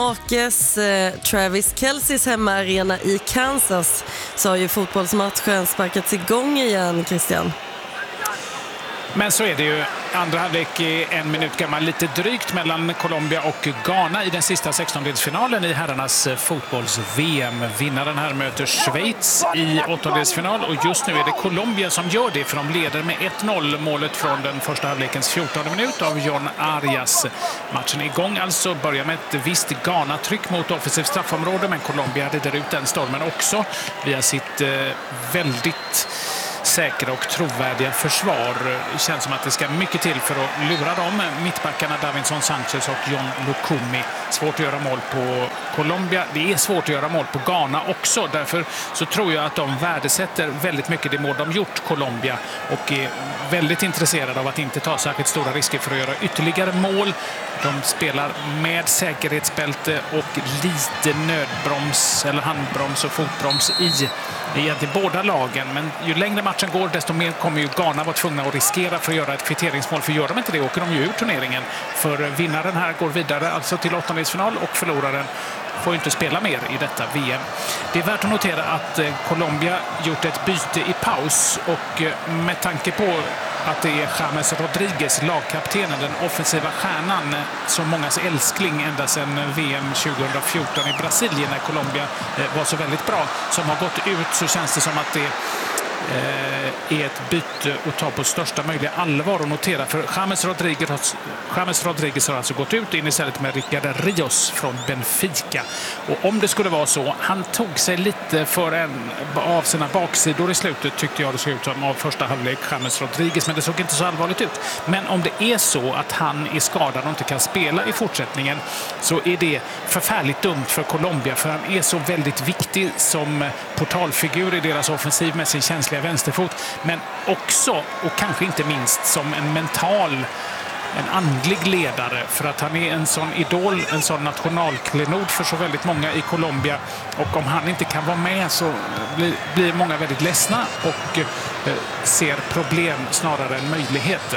Marcus Travis Kelce's hemmaarena i Kansas så har ju fotbollsmatchen sparkats igång igen, Christian. Men så är det ju. Andra halvlek är 1 minut gammal, lite drygt mellan Colombia och Ghana i den sista 16-delsfinalen i herrarnas fotbolls-VM. Vinnaren här möter Schweiz i 8-delsfinal och just nu är det Colombia som gör det, för de leder med 1-0. Målet från den första halvlekens 14 minut av John Arias. Matchen är igång, alltså börjar med ett visst Ghana-tryck mot offensivt straffområde, men Colombia rider ut den stormen också via sitt väldigt säkra och trovärdiga försvar. Det känns som att det ska mycket till för att lura dem. Mittbackarna Davinson Sanchez och John Lukumi. Svårt att göra mål på Colombia. Det är svårt att göra mål på Ghana också. Därför så tror jag att de värdesätter väldigt mycket det mål de gjort, Colombia. Och är väldigt intresserade av att inte ta särskilt stora risker för att göra ytterligare mål. De spelar med säkerhetsbälte och lite nödbroms eller handbroms och fotbroms i egentligen båda lagen. Men ju längre matchen går, desto mer kommer ju Ghana vara tvungna att riskera för att göra ett kvitteringsmål. För gör de inte det åker de ju ur turneringen. För vinnaren här går vidare alltså till 8-delsfinal och förloraren får inte spela mer i detta VM. Det är värt att notera att Colombia gjort ett byte i paus, och med tanke på att det är James Rodriguez, lagkaptenen, den offensiva stjärnan, som mångas älskling ända sedan VM 2014 i Brasilien när Colombia var så väldigt bra, som har gått ut, så känns det som att det är ett byte att ta på största möjliga allvar och notera. För James Rodriguez har alltså gått ut in istället med Ricardo Rios från Benfica. Och om det skulle vara så, han tog sig lite för en av sina baksidor i slutet, tyckte jag det såg ut som, av första halvlek, James Rodriguez, men det såg inte så allvarligt ut. Men om det är så att han är skadad och inte kan spela i fortsättningen, så är det förfärligt dumt för Colombia, för han är så väldigt viktig som portalfigur i deras offensiv med sin känsliga vänsterfot, men också, och kanske inte minst, som en andlig ledare, för att han är en sån idol, en sån nationalklenod för så väldigt många i Colombia, och om han inte kan vara med så blir många väldigt ledsna och ser problem snarare än möjligheter.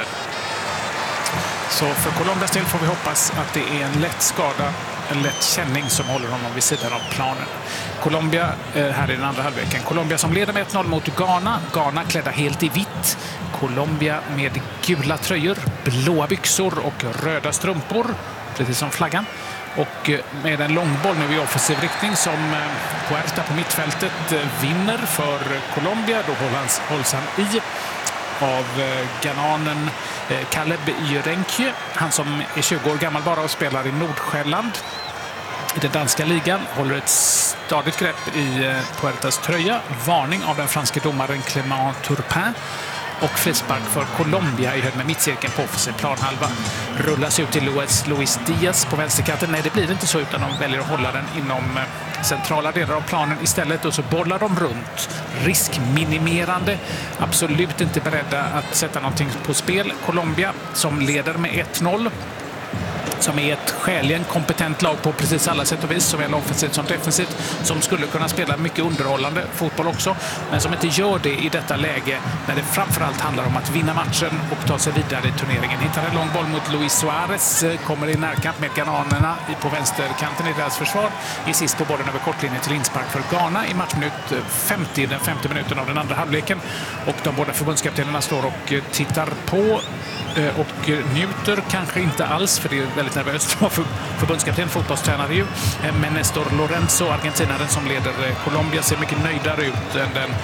Så för Colombias del får vi hoppas att det är en lätt skada, en lätt känning som håller honom vid sidan av planen. Colombia här i den andra halvleken. Colombia som leder med 1-0 mot Ghana. Ghana klädda helt i vitt. Colombia med gula tröjor, blåa byxor och röda strumpor, precis som flaggan. Och med en långboll nu i offensiv riktning som Puerta på mittfältet vinner för Colombia. Då hålls han i av ghananen Caleb Jurenkje. Han som är 20 år gammal bara och spelar i Nordsjälland i den danska ligan. Håller ett stadigt grepp i Puertas tröja. Varning av den franske domaren Clément Turpin. Och frispark för Colombia i höjd med mittcirkeln på offensiv planhalva. Rullas ut till Luis Diaz på vänsterkanten. Nej, det blir inte så, utan de väljer att hålla den inom centrala delar av planen istället. Och så bollar de runt. Riskminimerande. Absolut inte beredda att sätta någonting på spel. Colombia som leder med 1-0. Som är ett skäligen kompetent lag på precis alla sätt och vis, såväl offensivt som defensivt, som skulle kunna spela mycket underhållande fotboll också, men som inte gör det i detta läge när det framförallt handlar om att vinna matchen och ta sig vidare i turneringen. Hittar en lång boll mot Luis Suarez, kommer i närkamp med ghananerna på vänsterkanten i deras försvar. I sist på bollen över kortlinjen till inspark för Ghana i matchminut 50, den 50 minuten av den andra halvleken. Och de båda förbundskaptenerna står och tittar på och njuter kanske inte alls, för det är väldigt nervöst för förbundskapten, fotbollstränare ju. Men Néstor Lorenzo, argentinaren som leder Colombia, ser mycket nöjdare ut än den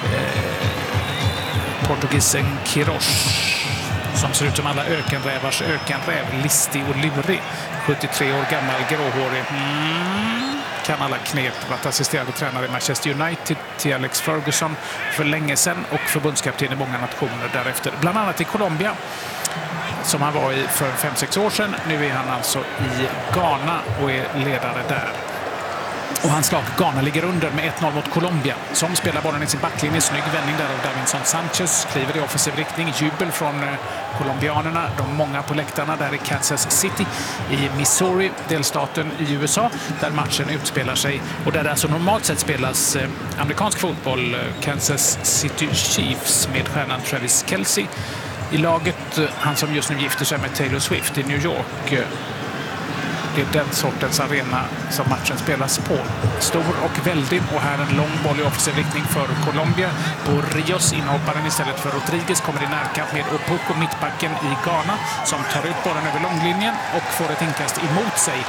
portugisen Queiroz, som ser ut som alla ökenrävars ökenräv, listig och lurig. 73 år gammal, gråhårig. Kan alla knep, varit assisterande tränare i Manchester United till Alex Ferguson för länge sedan och förbundskapten i många nationer därefter. Bland annat i Colombia, som han var i för 5-6 år sedan. Nu är han alltså i Ghana och är ledare där. Och hans lag Ghana ligger under med 1-0 mot Colombia, som spelar bollen i sin backlinje. Snygg vändning där av Davinson Sanchez. Kliver i offensiv riktning. Jubel från colombianerna. De många på läktarna där i Kansas City i Missouri, delstaten i USA, där matchen utspelar sig. Och där det alltså normalt sett spelas amerikansk fotboll. Kansas City Chiefs med stjärnan Travis Kelce i laget. Han som just nu gifter sig med Taylor Swift i New York. Det är den sortens arena som matchen spelas på. Stor och väldig, och här en lång boll i offensiv riktning för Colombia. Och Rios, inhopparen istället för Rodriguez, kommer i närkamp med Opoku, mittbacken i Ghana, som tar ut bollen över långlinjen och får ett inkast emot sig.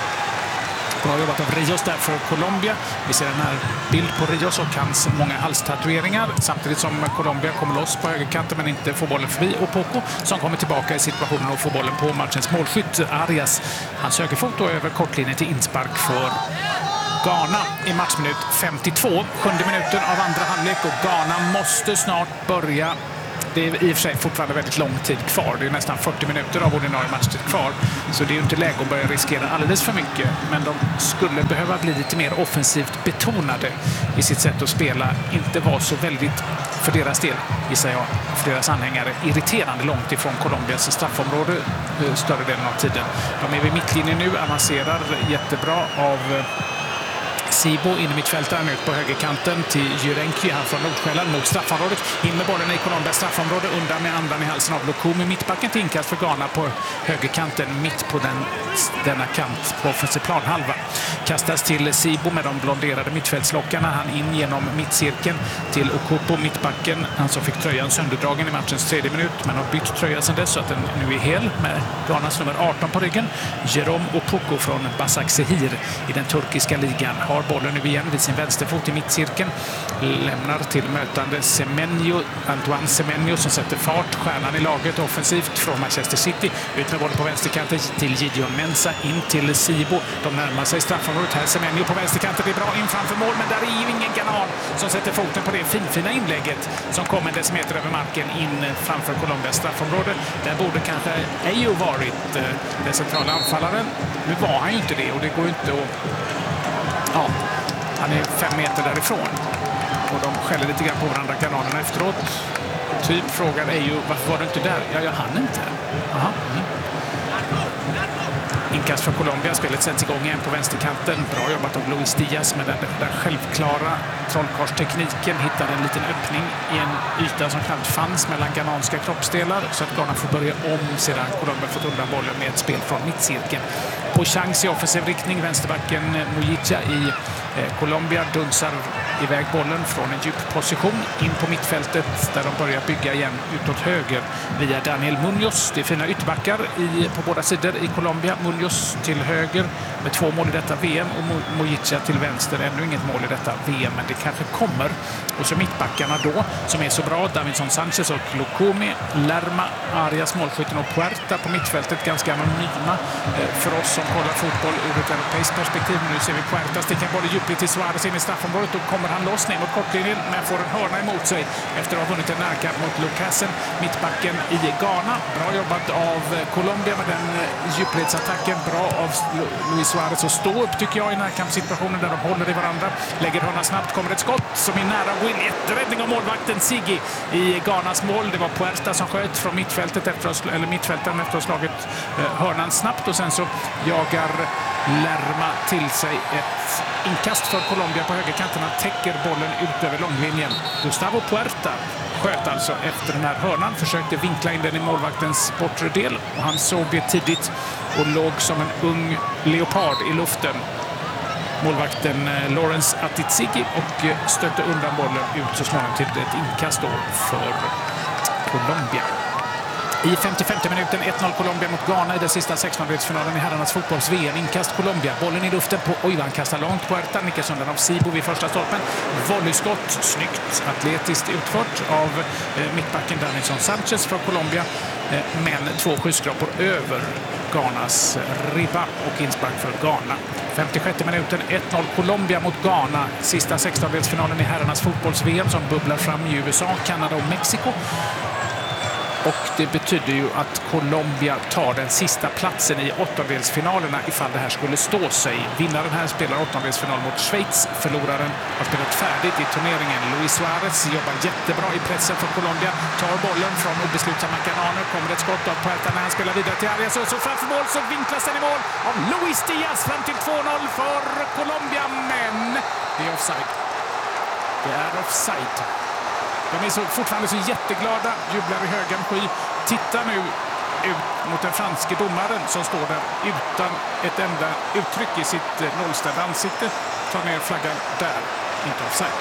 Bra jobbat av Rios där för Colombia. Vi ser en här bild på Rios och hans många halstatueringar. Samtidigt som Colombia kommer loss på högerkanten men inte får bollen förbi. Och Poco som kommer tillbaka i situationen och får bollen på matchens målskytt Arias. Han söker fot över kortlinjen till inspark för Ghana i matchminut 52. 7:e minuten av andra halvlek och Ghana måste snart börja. Det är i och för sig fortfarande väldigt lång tid kvar. Det är nästan 40 minuter av ordinarie matchtid kvar. Så det är ju inte läge att börja riskera alldeles för mycket. Men de skulle behöva bli lite mer offensivt betonade i sitt sätt att spela. Inte vara så väldigt, för deras del, gissar jag, för deras anhängare, irriterande långt ifrån Colombias straffområde större delen av tiden. De är vid mittlinjen nu, avancerar jättebra av Sibo in i mittfältaren ut på högerkanten till Jurenki här från Nordsjälland mot straffområdet. In med bollen i Colombias straffområde, undan med andan i halsen av Lukumi. Mittbacken till inkast för Ghana på högerkanten, mitt på denna kant på offensiv planhalva. Kastas till Sibo med de blonderade mittfältslockarna. Han in genom mittcirkeln till Okupo, mittbacken. Han som fick tröjan sönderdragen i matchens 3:e minut, men har bytt tröja sedan dess så att den nu är hel med Ghanas nummer 18 på ryggen. Jerome Opoku från Basaksehir i den turkiska ligan har bollen nu igen vid sin vänsterfot i mittcirkeln. Lämnar till mötande Antoine Semenyo som sätter fart. Stjärnan i laget offensivt från Manchester City. Ut med bollen på vänsterkanten till Gideon Mensah. In till Sibo. De närmar sig straffområdet här. Semenyo på vänsterkanten. Det är bra in framför mål, men där är ju ingen Ghanan som sätter foten på det finfina inlägget som kommer en decimeter över marken in framför Colombias straffområde. Där borde kanske Ejo varit den centrala anfallaren. Nu var han ju inte det och det går inte att... Ja, han är 5 meter därifrån. Och de skäller lite grann på varandra, kanalerna efteråt. Typ frågar Ejo, varför var du inte där? Ja, jag hann inte. Aha. Inkast för Colombia. Spelet sätts igång igen på vänsterkanten. Bra jobbat av Luis Diaz med den självklara trollkarlstekniken. Hittar en liten öppning i en yta som knappt fanns mellan ghananska kroppsdelar. Så att Ghana får börja om sedan Colombia fått undan bollen med ett spel från mittcirkeln. På chans i offensiv riktning. Vänsterbacken Mujica i Colombia dunsar iväg bollen från en djup position in på mittfältet där de börjar bygga igen utåt höger via Daniel Munoz. Det är fina ytterbackar på båda sidor i Colombia. Munoz till höger med 2 mål i detta VM och Mujica till vänster. Ännu inget mål i detta VM, men det kanske kommer. Och så mittbackarna då som är så bra. Davinson Sanchez och Lukumi, Lerma, Arias, målskytten och Puerta på mittfältet. Ganska anonyma för oss som kollar fotboll ur ett europeiskt perspektiv. Nu ser vi Puerta sticka bollen djupligt till Suarez in i straffområdet. Då kommer han loss ner mot kortlinjen men får en hörna emot sig efter att ha vunnit en närkamp mot Lucasen, mittbacken i Ghana. Bra jobbat av Colombia med den djupledsattacken. Bra av Luis Suarez att stå upp tycker jag i närkampssituationen där de håller i varandra. Lägger hörna snabbt, kommer ett skott som är nära win. Räddning av målvakten Sigi i Ghanas mål. Det var Puerta som sköt från mittfältet mittfältaren efter att ha slagit hörnan snabbt och sen så jagar Lerma till sig ett inkast för Colombia på högerkanterna, täcker bollen ut över långlinjen. Gustavo Puerta sköt alltså efter den här hörnan, försökte vinkla in den i målvaktens bortre del och han såg det tidigt och låg som en ung leopard i luften. Målvakten Lawrence Atizigi och stötte undan bollen ut så småningom till ett inkast då för Colombia. I 55 minuten 1-0 Colombia mot Ghana i den sista 16-delsfinalen i herrarnas fotbolls-VM. Inkast Colombia. Bollen i luften på han kastar långt. Puerta nickas undan av Sibo vid första stolpen. Volleyskott. Snyggt atletiskt utfört av mittbacken Davinson Sanchez från Colombia. Men 2 skyskrapor över Ghanas ribba och inspark för Ghana. 56 minuten 1-0 Colombia mot Ghana. Sista 16-delsfinalen i herrarnas fotbolls-VM som bubblar fram i USA, Kanada och Mexiko. Och det betyder ju att Colombia tar den sista platsen i 8-delsfinalerna ifall det här skulle stå sig. Vinnaren här spelar 8-delsfinal mot Schweiz. Förloraren har spelat färdigt i turneringen. Luis Suarez jobbar jättebra i pressen för Colombia. Tar bollen från obeslutsamma kananer. Kommer ett skott av Puerta när han spelar vidare till Arias. Och så framför mål så vinklas den i mål av Luis Diaz fram till 2-0 för Colombia. Men det är offside. Det är offside. De är fortfarande så jätteglada, jublar i högan sky. Titta nu ut mot den franske domaren som står där utan ett enda uttryck i sitt nollställda ansikte. Tar ner flaggan där, inte offside.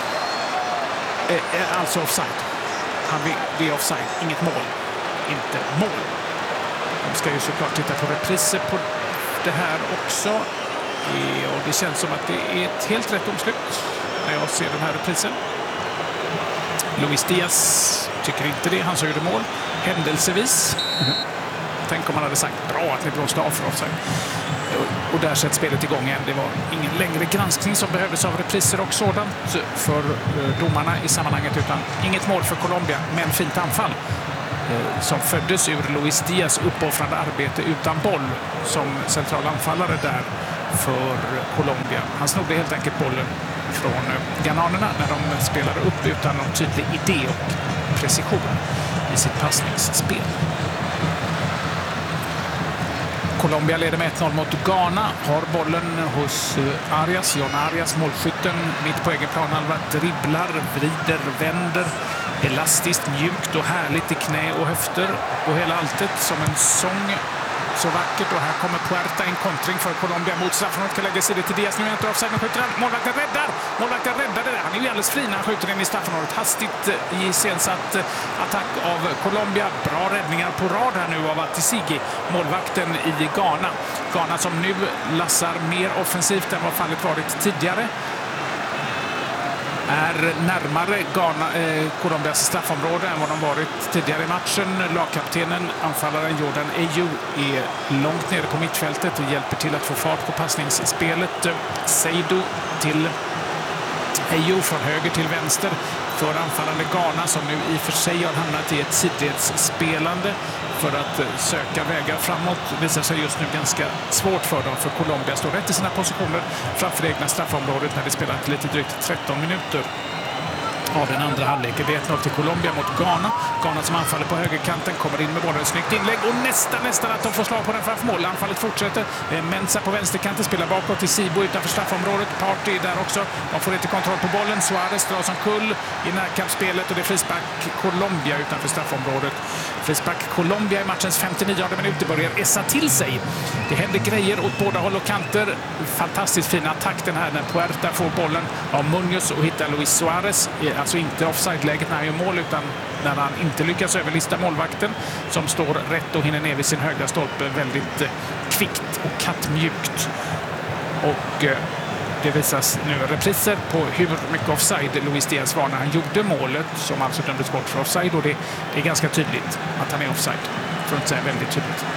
Alltså offside. Det är offside, inget mål. Inte mål. De ska ju såklart titta på repriser på det här också. Och det känns som att det är ett helt rätt omslut när jag ser den här reprisen. Luis Diaz tycker inte det. Han så gjorde mål händelsevis. Tänk om man hade sagt bra att ni blåste av för offside. Och där sätts spelet igång igen. Det var ingen längre granskning som behövdes av repriser och sådant för domarna i sammanhanget, utan inget mål för Colombia, men fint anfall som föddes ur Luis Diaz uppoffrande arbete utan boll som central anfallare där för Colombia. Han snodde helt enkelt bollen från ghananerna när de spelade upp utan någon tydlig idé och precision i sitt passningsspel. Colombia leder med 1-0 mot Ghana. Har bollen hos Arias, John Arias, målskytten mitt på egen planhalva. Dribblar, vrider, vänder. Elastiskt, mjukt och härligt i knä och höfter. Och hela alltet som en sång. Så vackert. Och här kommer Puerta, en kontring för Colombia mot straffområdet. Kan lägga sig till Diaz. Nu är inte offside. Nu skjuter han. Målvakten räddar. Målvakten räddade det. Han är ju alldeles fri när han skjuter in i straffområdet. Hastigt iscensatt attack av Colombia. Bra räddningar på rad här nu av Atisigi, målvakten i Ghana. Ghana som nu lassar mer offensivt än vad fallet varit tidigare. Är närmare Colombias straffområde än vad de varit tidigare i matchen. Lagkaptenen, anfallaren Jordan Ayew, är långt nere på mittfältet och hjälper till att få fart på passningsspelet. Seydou till Ayew från höger till vänster för anfallande Ghana, som nu i och för sig har hamnat i ett sidledsspelande för att söka vägar framåt. Det visar sig just nu ganska svårt för dem, för Colombia står rätt i sina positioner framför det egna straffområdet när det spelat lite drygt 13 minuter av den andra halvleken. Det är 1-0 till Colombia mot Ghana. Ghana som anfaller på högerkanten, kommer in med bollen, snyggt inlägg och nästan att de får slag på den framför mål. Anfallet fortsätter. Mensah på vänsterkanten spelar bakåt till Sibo utanför straffområdet. Party där också. De får inte kontroll på bollen. Suarez dras omkull i närkampsspelet och det är frispark Colombia utanför straffområdet. Frispark Colombia i matchens 59:e minut. Det börjar essa till sig. Det händer grejer åt båda håll och kanter. Fantastiskt fin attack den här när Puerta får bollen av Munoz och hittar Luis Suarez. Alltså inte offside-läget när han gör mål, utan när han inte lyckas överlista målvakten som står rätt och hinner ner vid sin högra stolpe väldigt kvickt och kattmjukt. Och det visas nu repriser på hur mycket offside Luis Diaz var när han gjorde målet, som alltså dömdes bort för offside, och det är ganska tydligt att han är offside, för att inte säga väldigt tydligt.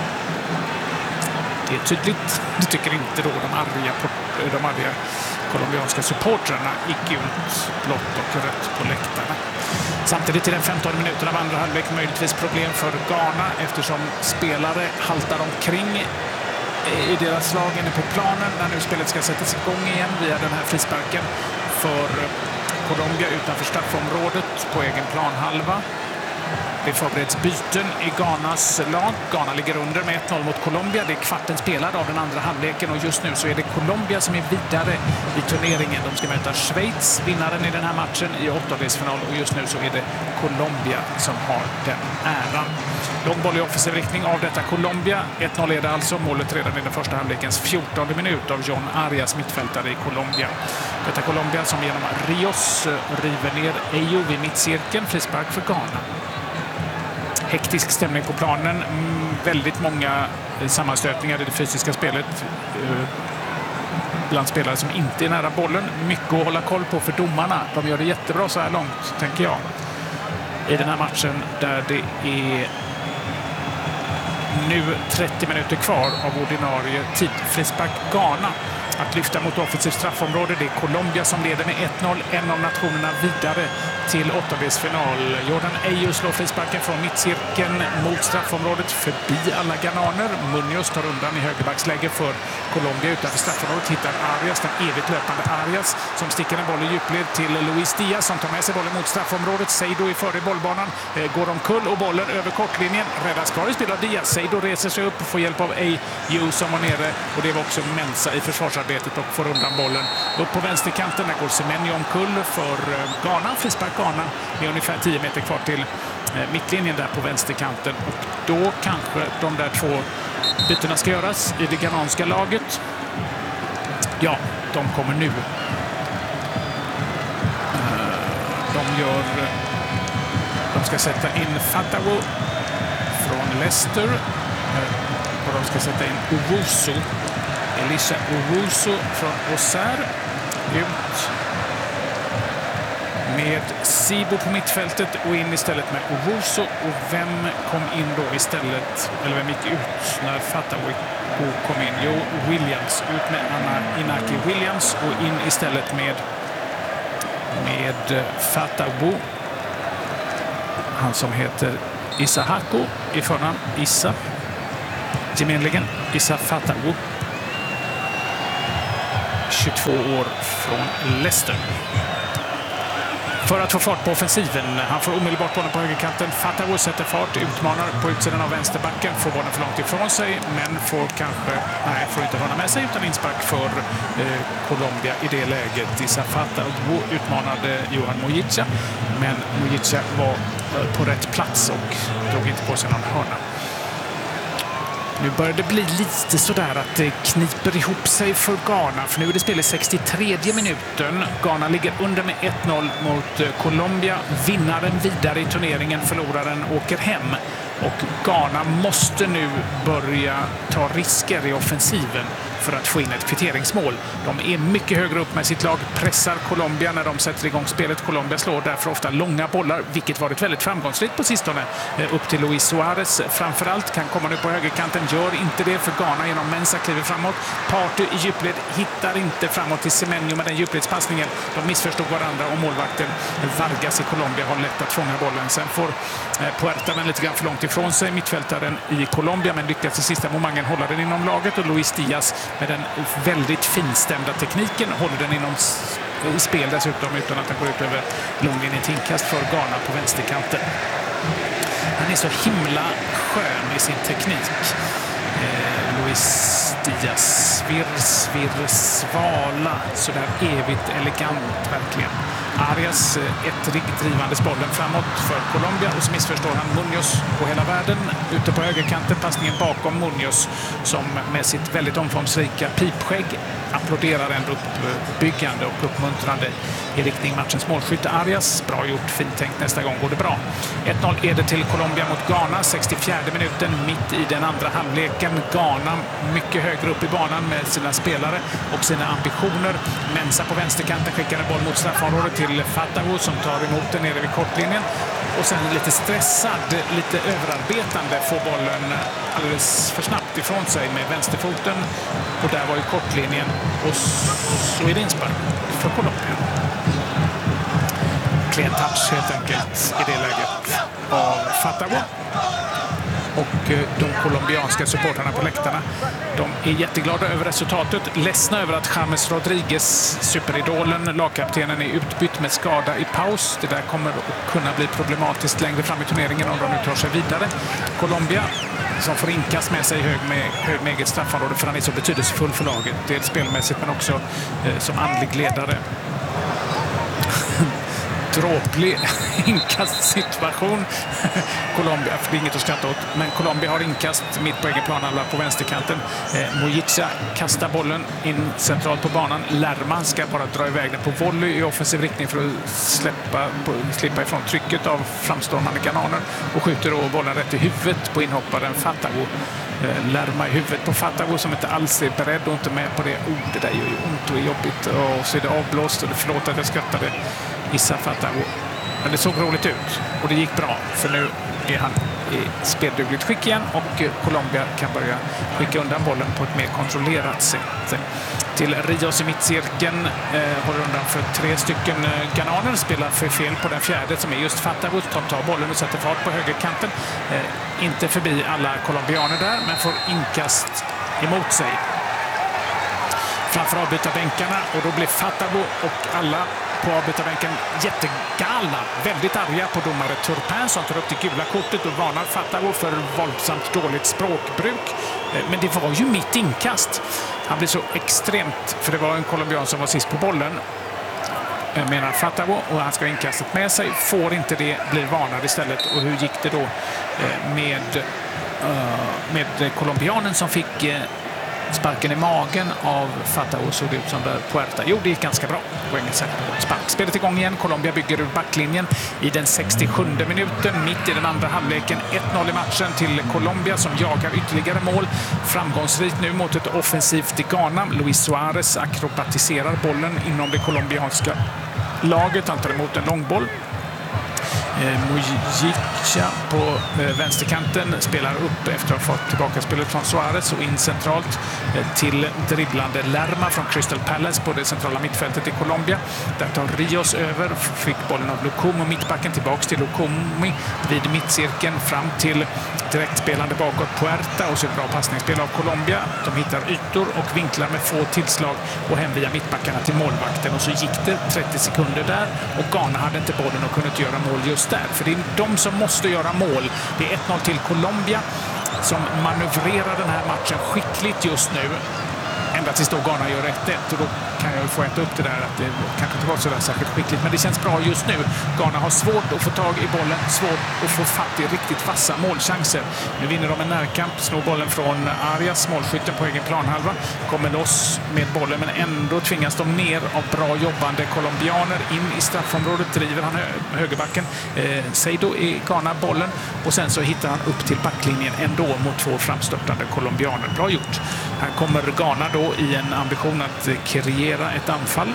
Det är tydligt, det tycker inte då de arga colombianska supportrarna i gult, blått och rött på läktarna. Samtidigt i den 15 minuten av andra halvlek möjligtvis problem för Ghana, eftersom spelare haltar omkring i deras lag inne på planen när nu spelet ska sättas igång igen via den här frisparken för Colombia utanför straffområdet på egen planhalva. Det förbereds byten i Ghanas lag. Ghana ligger under med 1-0 mot Colombia. Det är kvarten spelad av den andra halvleken och just nu så är det Colombia som är vidare i turneringen. De ska möta Schweiz, vinnaren i den här matchen, i åttondelsfinal, och just nu så är det Colombia som har den äran. Lång boll i offensiv riktning av detta Colombia. 1-0 är det alltså. Målet redan i den första halvlekens 14:e minut av John Arias, mittfältare i Colombia. Detta Colombia som genom Rios river ner Ayew vid mittcirkeln. Frispark för Ghana. Hektisk stämning på planen. Väldigt många sammanstötningar i det fysiska spelet bland spelare som inte är nära bollen. Mycket att hålla koll på för domarna. De gör det jättebra så här långt, tänker jag, i den här matchen där det är nu 30 minuter kvar av ordinarie tid. Frispark Ghana att lyfta mot offensivt straffområde. Det är Colombia som leder med 1-0. En av nationerna vidare till åttondelsfinal. Jordan Ayew slår frisparken från mittcirkeln mot straffområdet förbi alla ghananer. Munoz tar undan i högerbacksläge för Colombia utanför straffområdet. Hittar Arias, den evigt löpande Arias, som sticker en boll i djupled till Luis Diaz som tar med sig bollen mot straffområdet. Seydou är före i bollbanan, går omkull och bollen över kortlinjen. Räddas bra i spel av Diaz. Seydou reser sig upp och får hjälp av Ayew som var nere, och det var också Mensah i försvarsarbete spelarbetet och får undan bollen. Upp på vänsterkanten, där går Semenyo omkull för Ghana. Frispark Ghana med ungefär 10 meter kvar till mittlinjen där på vänsterkanten. Och då kanske de där 2 bytena ska göras i det ghananska laget. Ja, de kommer nu. De ska sätta in Fatawu från Leicester. Och de ska sätta in Owusu. Elisha Owusu från Auxerre. Ut med Sibo på mittfältet och in istället med Owusu. Och vem kom in då istället? Eller vem gick ut när Fatawu kom in? Jo, Williams. Ut med Inaki Williams och in istället med Fatawu. Han som heter Issa Haku i förnamn. Issa. Gemenligen Issa Fatawu. 22 år från Leicester. För att få fart på offensiven. Han får omedelbart bollen på högerkanten. Fatawu sätter fart, utmanar på utsidan av vänsterbacken. Får bollen för långt ifrån sig, men får inte röna med sig utan inspark för Colombia i det läget. Issa Fatawu utmanade Johan Mojica, men Mojica var på rätt plats och drog inte på sig någon hörna. Nu börjar det bli lite sådär att det kniper ihop sig för Ghana. För nu är det spel i 63:e minuten. Ghana ligger under med 1-0 mot Colombia. Vinnaren vidare i turneringen, förloraren åker hem. Och Ghana måste nu börja ta risker i offensiven för att få in ett kvitteringsmål. De är mycket högre upp med sitt lag, pressar Colombia när de sätter igång spelet. Colombia slår därför ofta långa bollar, vilket varit väldigt framgångsrikt på sistone. Upp till Luis Suarez framförallt, kan komma nu på högerkanten, gör inte det för Ghana genom Mensah kliver framåt. Partey i djupled hittar inte framåt till Semenyo med den djupledspassningen. De missförstod varandra och målvakten Vargas i Colombia har lätt att fånga bollen. Sen får Puerta den lite grann för långt ifrån sig, mittfältaren i Colombia, men lyckas i sista momentet hålla den inom laget och Luis Diaz med den väldigt finstämda tekniken håller den inom i spel dessutom utan att den går ut över lången i tinkast för Ghana på vänsterkanten. Han är så himla skön i sin teknik. Luis Diaz, svirr, svala, sådär evigt elegant verkligen. Arias ett riktigt drivandes bollen framåt för Colombia och så missförstår han Munoz på hela världen. Ute på högerkanten, passningen bakom Munoz som med sitt väldigt omfångsrika pipskägg applåderar ändå uppbyggande och uppmuntrande i riktning matchens målskytte Arias. Bra gjort, fint tänkt, nästa gång går det bra. 1-0 är det till Colombia mot Ghana, 64:e minuten, mitt i den andra halvleken. Ghana mycket högre upp i banan med sina spelare och sina ambitioner. Mensah på vänsterkanten skickar en boll mot straffområdet till Fatawu som tar emot den nere vid kortlinjen. Och sen lite stressad, lite överarbetande får bollen alldeles för snabbt ifrån sig med vänsterfoten. Och där var ju kortlinjen och så är det inspark för Colombia. Klen touch helt enkelt i det läget av Fatawu. Och de colombianska supporterna på läktarna, de är jätteglada över resultatet. Ledsna över att James Rodriguez, superidolen, lagkaptenen, är utbytt med skada i paus. Det där kommer att kunna bli problematiskt längre fram i turneringen om de nu tar sig vidare. Colombia som får inkast med sig hög med eget straffområde för han är så betydelsefull för laget. Dels spelmässigt men också som andlig ledare. Dråplig inkastsituation. Colombia, för det är inget att skratta åt, men Colombia har inkast mitt på egen planhalva på vänsterkanten. Mojica kastar bollen in centralt på banan. Lerma ska bara dra iväg den på volley i offensiv riktning för att slippa ifrån trycket av framstormande kanoner och skjuter då bollen rätt i huvudet på inhopparen Fatawu. Lerma i huvudet på Fatawu som inte alls är beredd och inte med på det. Det där gör ju ont och är jobbigt och så är det avblåst och förlåt att jag skrattade. Issa Fatawu. Men det såg roligt ut och det gick bra för nu är han i speldugligt skick igen och Colombia kan börja skicka undan bollen på ett mer kontrollerat sätt. Till Rios i mittcirkeln håller undan för 3 stycken ghananer, spelar för fel på den fjärde som är just Fatawu. Tar bollen och sätter fart på högerkanten. Inte förbi alla colombianer där men får inkast emot sig. Framför avbytarbänkarna och då blir Fatawu och alla på avbytarbänken jättegalna, väldigt arga på domare Turpin som tar upp det gula kortet och varnar Fatawu för våldsamt dåligt språkbruk. Men det var ju mitt inkast. Han blev så extremt, för det var en colombian som var sist på bollen. Jag menar Fatao, och han ska ha inkastet med sig. Får inte det, blir varnad istället. Och hur gick det då med colombianen som fick sparken i magen av Fatao, såg det ut som där Puerta. Jo, det gick ganska bra. Spark. Spelet igång igen. Colombia bygger ur backlinjen i den 67 minuten. Mitt i den andra halvleken. 1-0 i matchen till Colombia som jagar ytterligare mål. Framgångsrikt nu mot ett offensivt Ghana. Luis Suarez akrobatiserar bollen inom det colombianska laget. Han tar emot en långboll. Mujica på vänsterkanten spelar upp efter att ha fått tillbaka spelet från Suarez och in centralt till dribblande Lerma från Crystal Palace på det centrala mittfältet i Colombia. Där tar Rios över, fick bollen av Lukomo, mittbacken tillbaks till Lukomi vid mittcirkeln fram till direktspelande bakåt Puerta och så ett bra passningsspel av Colombia. De hittar ytor och vinklar med få tillslag och hem via mittbackarna till målvakten, och så gick det 30 sekunder där och Ghana hade inte bollen och kunde inte göra mål just där. För det är de som måste göra mål. Det är 1-0 till Colombia som manövrerar den här matchen skickligt just nu. Ända tills då Ghana gör 1-1, och då kan jag ju få äta upp det där att det kanske inte var så där särskilt skickligt, men det känns bra just nu. Ghana har svårt att få tag i bollen, svårt att få fatt i riktigt vassa målchanser. Nu vinner de en närkamp, slår bollen från Arias, målskytten på egen planhalva, kommer loss med bollen, men ändå tvingas de ner av bra jobbande colombianer. In i straffområdet driver han högerbacken Seido i Ghana bollen, och sen så hittar han upp till backlinjen ändå mot två framstörtande colombianer. Bra gjort. Här kommer Ghana då i en ambition att kreera ett anfall.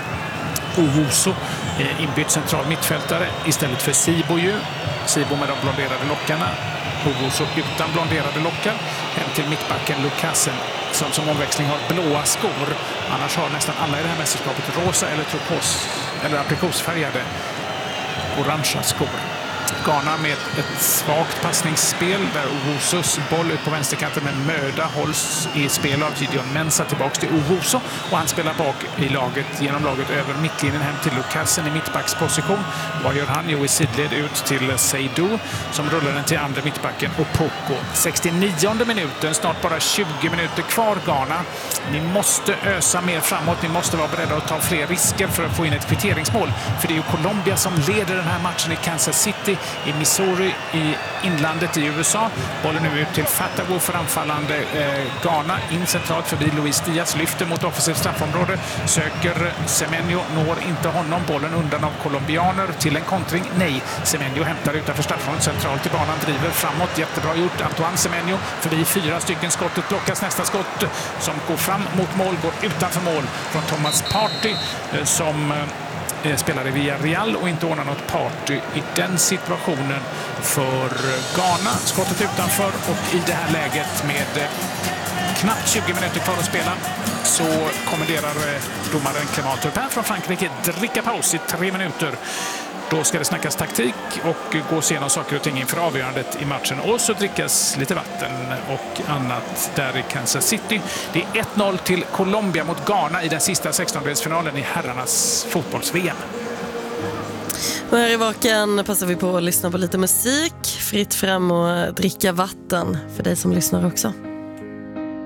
Owusu inbytt central mittfältare istället för Sibo ju. Sibo med de blonderade lockarna. Owusu utan blonderade lockar. Hem till mittbacken Lukasen som omväxling har blåa skor. Annars har nästan alla i det här mästerskapet rosa eller turkos eller aprikosfärgade orangea skor. Ghana med ett svagt passningsspel där Owusus boll ut på vänsterkanten med möda hålls i spel av Gideon Mensah tillbaks till Owusu, och han spelar bak i laget, genom laget över mittlinjen hem till Lukasen i mittbacksposition. Vad gör han? Jo, i sidled ut till Seidu som rullar den till andra mittbacken och Poco. 69:e minuten, snart bara 20 minuter kvar Ghana. Ni måste ösa mer framåt, ni måste vara beredda att ta fler risker för att få in ett kvitteringsmål, för det är ju Colombia som leder den här matchen i Kansas City i Missouri i inlandet i USA. Bollen nu ut till Fatao för anfallande Ghana. In centralt förbi Luis Diaz, lyfter mot offensivt straffområde. Söker Semenyo, når inte honom. Bollen undan av colombianer till en kontring. Nej, Semenyo hämtar utanför straffområdet centralt i banan, driver framåt. Jättebra gjort. Antoine Semenyo förbi 4 stycken. Skottet blockas. Nästa skott som går fram mot mål går utanför mål från Thomas Partey som spelade via Real och inte ordnar något party i den situationen för Ghana. Skottet utanför, och i det här läget med knappt 20 minuter kvar att spela så kommenderar domaren Clément Turpin från Frankrike dricka paus i 3 minuter. Då ska det snackas taktik och gås igenom saker och ting inför avgörandet i matchen. Och så drickas lite vatten och annat där i Kansas City. Det är 1-0 till Colombia mot Ghana i den sista 16-delsfinalen i herrarnas fotbolls-VM. Och här i Vaken passar vi på att lyssna på lite musik. Fritt fram och dricka vatten för dig som lyssnar också.